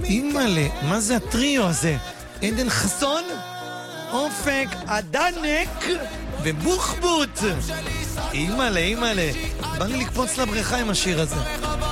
אימא'לה, מה זה הטריו הזה? עדן חסון, אופק, עדנק ובוחבוט. אימא'לה, בא לי לקפוץ לבריכה עם השיר הזה.